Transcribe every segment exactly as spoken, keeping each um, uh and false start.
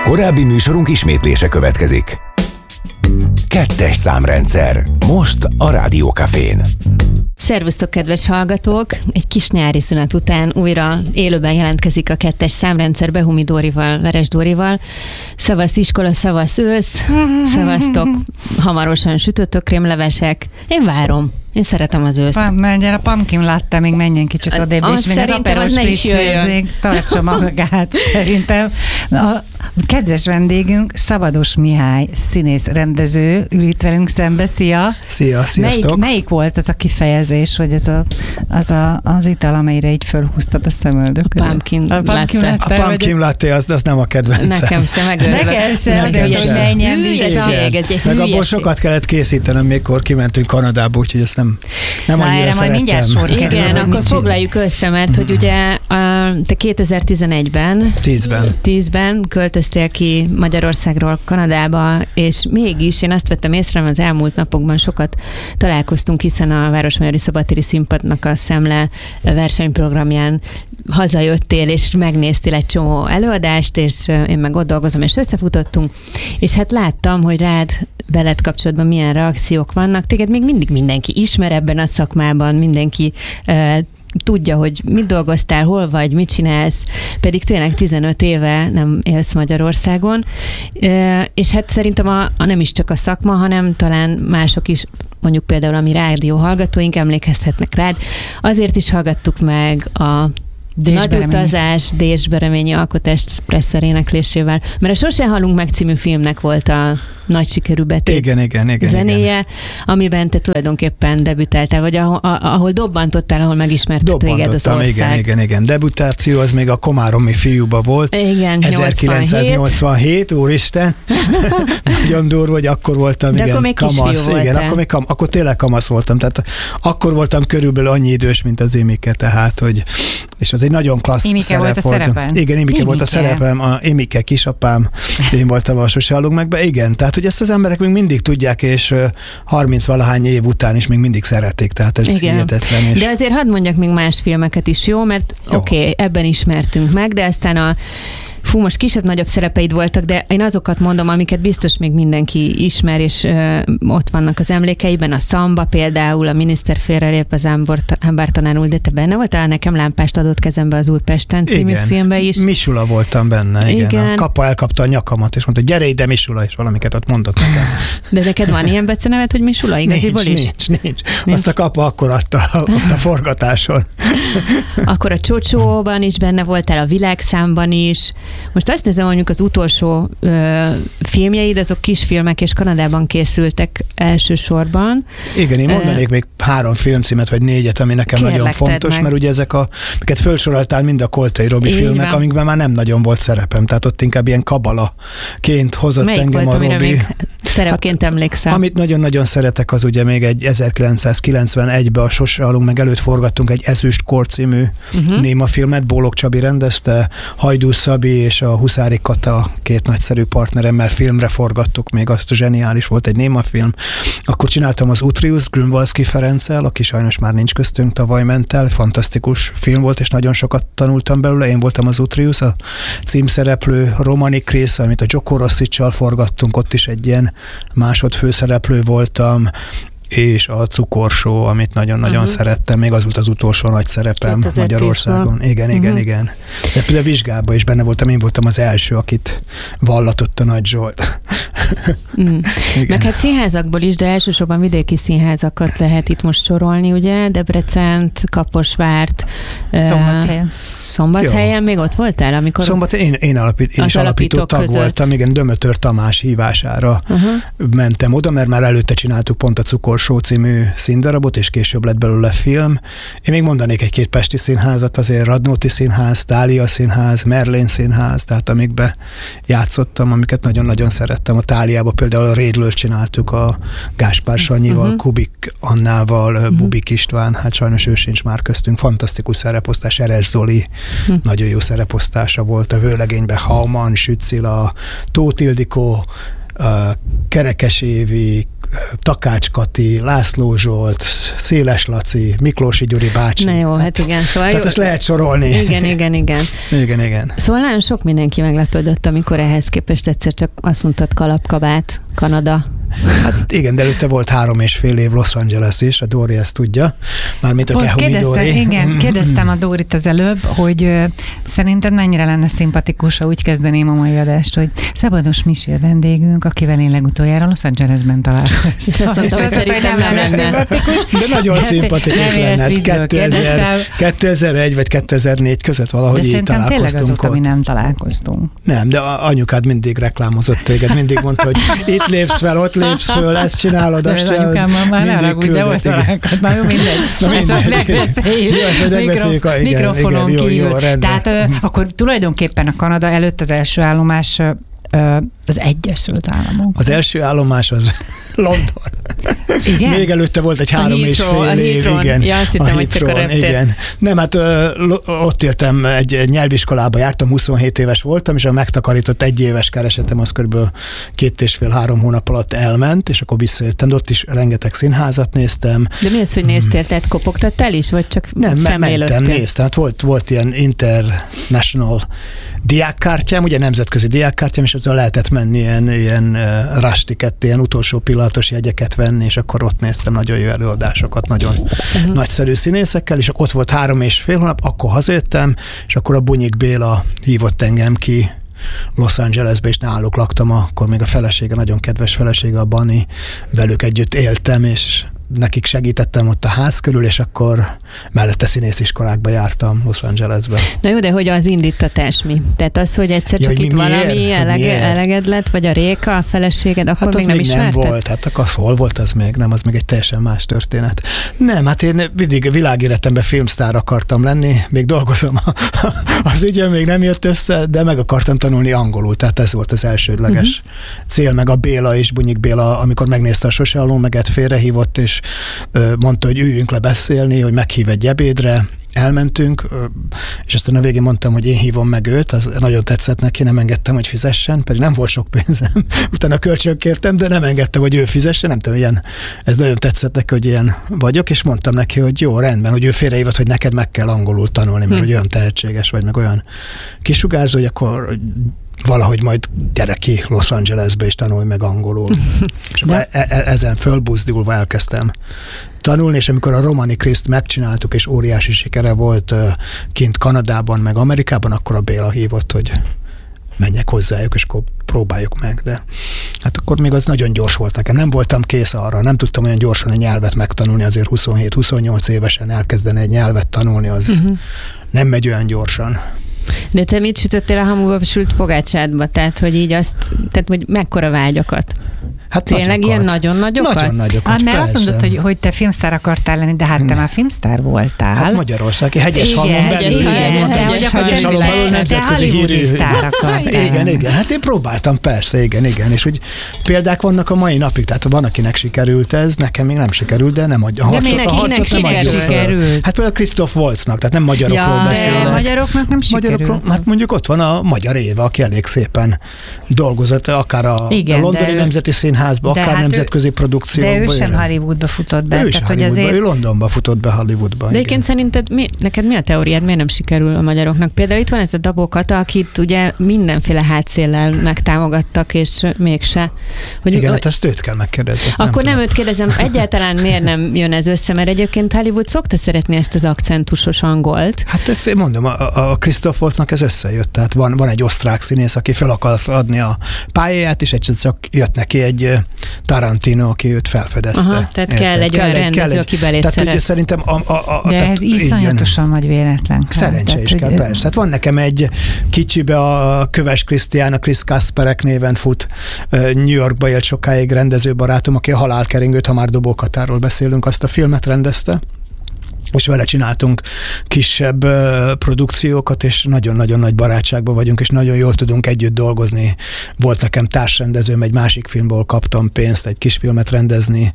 Korábbi műsorunk ismétlése következik. Kettes számrendszer. Most a Rádió Cafén. Szervusztok, kedves hallgatók! Egy kis nyári szünet után újra élőben jelentkezik a kettes számrendszer Behumi Dórival, Veres Dórival. Szavasz iskola, szavasz ősz, szavaztok, hamarosan sütött krémlevesek. Én várom. Én szeretem az őszt. Menjen a pumpkin latte, még menjen kicsit odébb, és még az aperol spritzőzzék, tartsa magát, szerintem. A kedves vendégünk, Szabados Mihály, színész, rendező, ül itt velünk szembe. Szia! Szia, sziasztok! Melyik, melyik volt az a kifejezés, vagy ez a, az, a, az ital, amelyre így fölhúztad a szemöldököt? A pumpkin, a pumpkin latte. latte. A pumpkin latte, az, az nem a kedvencem. Nekem sem, megörülök. Nekem sem, Nekem azért, hogy menjen vissza. Meg abból sokat kellett készítenem, mikor kimentünk Kanadába, úgyhogy ezt nem, nem Na, annyira szerettem. Igen, akkor foglaljuk össze, mert hogy ugye a, te kétezer-tizenegyben Tízben. Tízben költöztél ki Magyarországról Kanadába, és mégis én azt vettem észre, hogy az elmúlt napokban sokat találkoztunk, hiszen a Városmajori Szabadtéri Színpadnak a Szemle versenyprogramján hazajöttél, és megnéztél egy csomó előadást, és én meg ott dolgozom, és összefutottunk, és hát láttam, hogy rád veled kapcsolatban milyen reakciók vannak. Téged még mindig mindenki ismer ebben a szakmában, mindenki uh, tudja, hogy mit dolgoztál, hol vagy, mit csinálsz, pedig tényleg tizenöt éve nem élsz Magyarországon, uh, és hát szerintem a, a nem is csak a szakma, hanem talán mások is, mondjuk például a mi rádió hallgatóink emlékezhetnek rád. Azért is hallgattuk meg a Nagy utazás, Désbereményi alkotás Presser éneklésével, mert a Sose halunk meg című filmnek volt a nagy sikerű betét igen, igen, igen, zenéje, igen. amiben te tulajdonképpen debütáltál, vagy ahol, ahol dobbantottál, ahol megismerted téged az ország. igen, igen, igen. Debütáció az még a Komáromi fiúba volt. Igen, ezerkilencszáznyolcvanhét, úristen. Nagyon durva, hogy akkor voltam, de igen, akkor még kamasz. Igen, akkor, még kam, akkor tényleg kamasz voltam. Tehát akkor voltam körülbelül annyi idős, mint az Imike, tehát, hogy és az egy nagyon klassz Imike szerep volt a volt. szerepen? Igen, Imike, Imike volt a szerepem, a Imike kisapám, én voltam a Sose halunk megbe. Igen, tehát hogy ezt az emberek még mindig tudják, és harminc-valahány év után is még mindig szeretik, tehát ez igen. hihetetlen. És... De azért hadd mondjak még más filmeket is, jó? Mert oké, okay, ebben ismertünk meg, de aztán a Fú, most kisebb-nagyobb szerepeid voltak, de én azokat mondom, amiket biztos még mindenki ismer, és ö, ott vannak az emlékeiben. A Szamba például, a Miniszter félrelép az ámbártanán úr, de te benne voltál? Nekem lámpást adott kezembe az Úrpesten című igen. filmben is. Misula voltam benne, igen. igen. A kapa elkapta a nyakamat, és mondta, gyere ide Misula, és valamiket ott mondott nekem. De neked van ilyen becenevet, hogy Misula igaziból nincs, is? Nincs, nincs, nincs. Azt a kapa akkor adta ott a forgatáson. Akkor a Csocsóban is benne voltál, a Világszámban is. Most azt nézem, mondjuk az utolsó ö, filmjeid, azok kisfilmek, és Kanadában készültek elsősorban. Igen, én mondanék uh, még három filmcímet, vagy négyet, ami nekem nagyon fontos, meg. Mert ugye ezek a, amiket felsoroltál, mind a Koltai Robi Így filmek, van. Amikben már nem nagyon volt szerepem, tehát ott inkább ilyen kabalaként hozott melyik engem volt, a Robi. még szerepként hát, emlékszem? Amit nagyon-nagyon szeretek, az ugye még egy ezerkilencszázkilencvenegyben a Sose halunk meg előtt forgattunk egy Ezüstkor című uh-huh. némafilmet, Bólog Csabi rendezte, Hajdú Szabi és a Huszári Kata két nagyszerű partneremmel filmre forgattuk, még azt a zseniális volt egy némafilm. Akkor csináltam az Utrius Grünwaldzki Ferenccel, aki sajnos már nincs köztünk, tavaly ment el, fantasztikus film volt, és nagyon sokat tanultam belőle. Én voltam az Utrius, a címszereplő Romani Krisz, amit a Joko Rosszicsal forgattunk, ott is egy ilyen másodfőszereplő voltam, és a Cukorsó, amit nagyon-nagyon uh-huh. szerettem, még az volt az utolsó nagy szerepem Magyarországon. Igen, igen, uh-huh. igen. De például a vizsgában is benne voltam, én voltam az első, akit vallatott a Nagy Zsolt. Mm. Meg hát színházakból is, de elsősorban vidéki színházakat lehet itt most sorolni, ugye? Debrecent, Kaposvárt, Szombathelyen. Uh, Szombathelyen még ott voltál? Amikor Szombathelyen én, én, alapít, én is alapító tag között. voltam, igen, Dömötör Tamás hívására uh-huh. mentem oda, mert már előtte csináltuk pont a Cukorsó című színdarabot, és később lett belőle film. Én még mondanék egy-két pesti színházat, azért Radnóti Színház, Tália Színház, Merlén Színház, tehát amikbe játszottam, amiket nagyon-nagyon szerettem. A Táliába például a Rédlől csináltuk a Gáspár Sanyival, uh-huh. Kubik Annával, uh-huh. Bubik István, hát sajnos ő sincs már köztünk, fantasztikus szereposztás, Eres Zoli, uh-huh. nagyon jó szereposztása volt, a Vőlegényben Hauman, Süt Cilla, Tóth Ildikó, Kerekes Évi, Takács Kati, László Zsolt, Széles Laci, Miklósi Gyuri bácsi. Na jó, hát igen. Szóval tehát jó. ezt lehet sorolni. Igen, igen, igen. igen, igen. Szóval nagyon sok mindenki meglepődött, amikor ehhez képest egyszer csak azt mondtad kalapkabát, Kanada. Hát igen, de előtte volt három és fél év Los Angeles is, a Dóri ezt tudja. Mármint a Kehumi Dóri. Igen, kérdeztem a Dórit az előbb, hogy uh, szerinted mennyire lenne szimpatikus, ha úgy kezdeném a mai adást, hogy Szabados Misél vendégünk, akivel én legutoljára Los Angelesben találkoztam. És azt mondta, hogy szerintem nem lenne. De nagyon szimpatikus lenne. kétezer-egy vagy kétezer-négy között valahogy így találkoztunk. De szerintem tényleg azóta mi nem találkoztunk. Nem, de anyukád mindig reklámozott téged, mindig mondta, hogy itt lépsz fel, ott lépsz föl, ezt csinálod, azt sem. Anyukámmal már ne ragudj, de volt találkozunk. Már jó, mindegy. Na mindegy. Megbeszéljük. Jó, azt megbeszéljük. Igen, igen, jó, jó, rendben. Tehát uh, akkor tulajdonképpen a Kanada előtt az első állomás uh, az Egyesült Államok. Az első állomás az London. Igen? Még előtte volt egy három és fél év. Igen. Ja, azt hittem, hogy csak a igen. Nem, hát ö, ott éltem, egy, egy nyelviskolába jártam, huszonhét éves voltam, és a megtakarított egy éves keresetem az körülbelül két és fél, három hónap alatt elment, és akkor visszajöttem, de ott is rengeteg színházat néztem. De mi az, hogy néztél? Tehát kopogtattál is, vagy csak nem, szemlélődtél? Nem, néztem. Hát volt, volt ilyen international diákkártyám, ugye nemzetközi diákkártyám, és azzal lehetett menni ilyen, ilyen uh, rush-ticket, ilyen utolsó pillanatos jegyeket venni, és akkor ott néztem nagyon jó előadásokat, nagyon uh-huh. nagyszerű színészekkel, és ott volt három és fél hónap, akkor hazajöttem, és akkor a Bunyik Béla hívott engem ki Los Angelesbe, és náluk laktam, akkor még a felesége, nagyon kedves felesége, a Bani, velük együtt éltem, és nekik segítettem ott a ház körül, és akkor mellette színésziskolákba jártam Los Angelesbe. Na jó, de hogy az indítatás mi? Tehát az, hogy egyszer ja, csak hogy itt mi, valami elege, eleged lett, vagy a Réka, a feleséged, akkor hát még nem még ismerted? nem volt, hát akkor hol volt az még? Nem, az még egy teljesen más történet. Nem, hát én mindig világéletemben filmsztár akartam lenni, még dolgozom, az ügyön még nem jött össze, de meg akartam tanulni angolul, tehát ez volt az elsődleges uh-huh. cél, meg a Béla is, Bunyik Béla, amikor megnézte a Sose Halom Meget, félrehívott, és mondta, hogy üljünk le beszélni, hogy meghív egy ebédre, elmentünk, és aztán a végén mondtam, hogy én hívom meg őt, az nagyon tetszett neki, nem engedtem, hogy fizessen, pedig nem volt sok pénzem. Utána kölcsön kértem, de nem engedtem, hogy ő fizessen, nem tudom, ilyen, ez nagyon tetszett neki, hogy ilyen vagyok, és mondtam neki, hogy jó, rendben, hogy ő félrehívott, hogy neked meg kell angolul tanulni, mert hm. hogy olyan tehetséges vagy, meg olyan kisugárzó, hogy akkor valahogy majd gyere ki Los Angelesbe, és tanulj meg angolul. És akkor e- e- ezen fölbuzdulva elkezdtem tanulni, és amikor a Romani Kriszt megcsináltuk, és óriási sikere volt uh, kint Kanadában, meg Amerikában, akkor a Béla hívott, hogy menjek hozzájuk, és akkor próbáljuk meg, de hát akkor még az nagyon gyors volt nekem. Nem voltam kész arra, nem tudtam olyan gyorsan egy nyelvet megtanulni, azért huszonhét-huszonnyolc évesen elkezdeni egy nyelvet tanulni, az uh-huh. nem megy olyan gyorsan. De te mit sütöttél a hamuba sült pogácsádba? Tehát, hogy így azt, tehát, hogy mekkora vágyakat? Hát tényleg nagyokat. Ilyen nagyon nagyokat? Nagyon nagyokat, hát, mert persze. azt mondod, hogy, hogy te filmsztár akartál lenni, de hát te már filmsztár voltál. Hát Magyarországi Hegyeshalmon belül. Hegyeshalmon belül nemzetközi hírű. Igen, igen. Hát én próbáltam, persze, igen, igen. És úgy példák vannak a mai napig, tehát van, akinek sikerült ez, nekem még nem sikerült, de nem adja. De még nekinek sikerült? Hát például Christoph Waltznak, tehát nem magyarokról beszélek. De magyaroknak nem sikerült. Hát mondjuk ott van a Magyar Éva, aki elég szépen dolgozott, akár a Londoni Nemzeti Színházba, akár hát nemzetközi produkciókba. De ő sem Hollywoodba futott be. Ő is Hollywoodba, azért... ő Londonba futott be Hollywoodba. De egyébként szerinted mi, neked mi a teóriád, miért nem sikerül a magyaroknak? Például itt van ez a Dabó Kata, akit ugye mindenféle hátszéllel megtámogattak, és mégse. Hogy, igen, hát ezt őt kell megkérdezni. Akkor nem, nem őt kérdezem, egyáltalán miért nem jön ez össze, mert egyébként Hollywood szokta szeretni ezt az akcentusos angolt. Hát mondom, a, a Christoph Waltznak ez összejött, tehát van, van egy osztrák színész, aki fel akart adni a pályáját, és egyszer csak jött neki egy Tarantino, aki őt felfedezte. Aha, tehát érted? kell egy kell olyan egy, rendező, egy, aki belét tehát, szeret. Szerintem a, a, a, de ez iszonyatosan vagy véletlen. Szerencse is kell, persze. Hát van nekem egy kicsibe a Köves Krisztián, a Chris Kasperek néven fut, New Yorkba élt sokáig rendezőbarátom, aki a Halálkeringőt, ha már Dobó Katáról beszélünk, azt a filmet rendezte. És vele csináltunk kisebb uh, produkciókat, és nagyon-nagyon nagy barátságban vagyunk, és nagyon jól tudunk együtt dolgozni. Volt nekem társrendezőm, egy másik filmból kaptam pénzt egy kis filmet rendezni,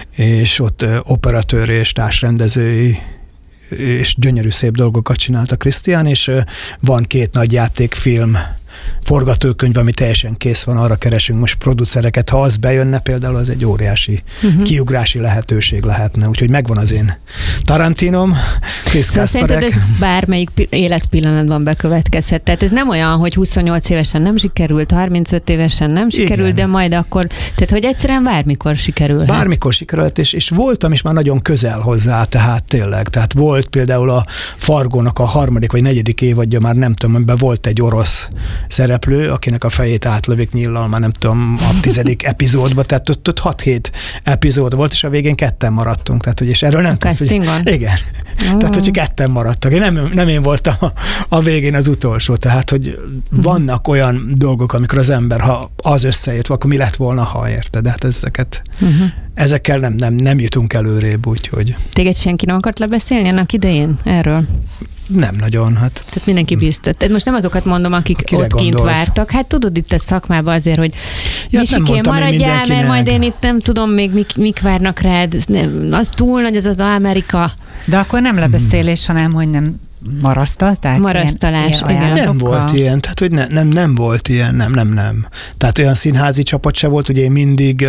és ott uh, operatőr és társrendezői és gyönyörű szép dolgokat csinált a Krisztián, és uh, van két nagy játékfilm forgatókönyv, ami teljesen kész van, arra keresünk most producereket. Ha az bejönne például, az egy óriási uh-huh. kiugrási lehetőség lehetne. Úgyhogy megvan az én Tarantinom, Chris szóval Kasparek. Szerinted ez bármelyik életpillanatban bekövetkezhet? Tehát ez nem olyan, hogy huszonnyolc évesen nem sikerült, harmincöt évesen nem sikerült, igen. de majd akkor, tehát hogy egyszerűen bármikor sikerülhet. Bármikor sikerült, és, és voltam is már nagyon közel hozzá, tehát tényleg. Tehát volt például a Fargónak a harmadik vagy negyedik évadja, már nem tudom, amiben volt egy orosz szereplő, akinek a fejét átlövik nyíllal, már nem tudom, a tizedik epizódban, tehát ott, ott hat-hét epizód volt, és a végén ketten maradtunk. Tehát, hogy és erről nem tudsz, hogy, igen. Oh. Tehát, hogy ketten maradtak. Én nem, nem én voltam a, a végén az utolsó. Tehát, hogy uh-huh. vannak olyan dolgok, amikor az ember, ha az összejött, akkor mi lett volna, ha érted? De hát ezeket, uh-huh. ezekkel nem, nem, nem jutunk előrébb, úgyhogy. Téged senki nem akart lebeszélni annak idején erről? Nem nagyon, hát. Tehát mindenki bíztott. Tehát most nem azokat mondom, akik Kire ott gondolsz? Kint vártak. Hát tudod itt a szakmában azért, hogy ja, Misikén maradjál, mert majd én itt nem tudom még mik, mik várnak rád. Az túl nagy, az az Amerika. De akkor nem lebeszélés, hanem hogy nem marasztalták? Marasztalás, ilyen, ilyen igen. Nem volt ilyen, tehát hogy ne, nem, nem volt ilyen, nem, nem, nem. Tehát olyan színházi csapat se volt, ugye én mindig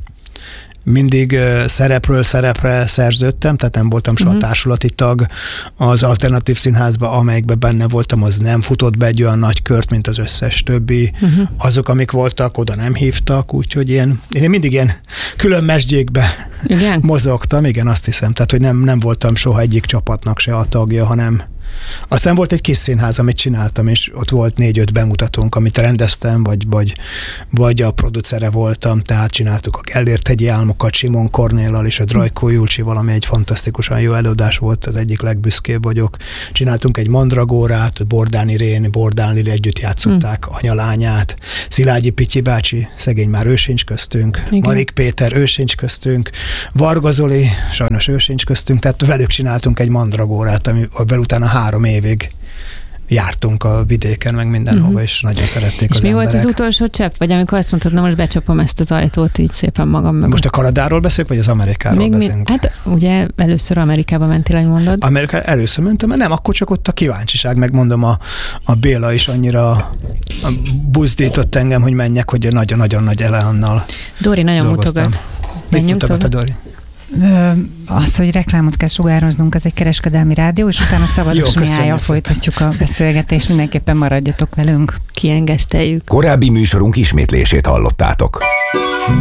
mindig szerepről szerepre szerződtem, tehát nem voltam soha uh-huh. társulati tag az alternatív színházban, amelyikben benne voltam, az nem futott be egy olyan nagy kört, mint az összes többi. Uh-huh. Azok, amik voltak, oda nem hívtak, úgyhogy én, én mindig ilyen külön mesdjékbe igen? mozogtam, igen, azt hiszem, tehát hogy nem, nem voltam soha egyik csapatnak se a tagja, hanem aztán volt egy kis színház, amit csináltam, és ott volt négy-öt bemutatónk, amit rendeztem, vagy, vagy, vagy a producere voltam, tehát csináltuk a Gellért hegyi álmokat Simon Kornéllal és a Drajkó Julcsival, ami egy fantasztikusan jó előadás volt, az egyik legbüszkébb vagyok. Csináltunk egy Mandragórát, Bordán Irén, Bordán Lili együtt játszották hmm. anyalányát, Szilágyi Pityi bácsi, szegény már ő sincs köztünk, igen. Marik Péter, ő sincs köztünk, Varga Zoli, sajnos ő sincs köztünk, tehát velük csináltunk egy Mandragórát, ami utána három évig jártunk a vidéken, meg mindenhova, uh-huh. és nagyon szerették és az mi emberek. volt az utolsó csepp? Vagy amikor azt mondtad, na most becsapom ezt az ajtót így szépen magam mögött. Most a Kanadáról beszélünk, vagy az Amerikáról Még beszélünk? Mi, hát ugye először Amerikába mentél, hogy mondod. Amerika, először mentem, mert nem, akkor csak ott a kíváncsiság, megmondom, a, a Béla is annyira buzdított engem, hogy menjek, hogy nagyon-nagyon nagy Eleannal Dori nagyon dolgoztam. Mutogat. Mit mutogat a Dori? Az, hogy reklámot kell sugároznunk, az egy kereskedelmi rádió, és utána Szabados Mihályal folytatjuk a beszélgetést, mindenképpen maradjatok velünk. Kiengeszteljük. Korábbi műsorunk ismétlését hallottátok.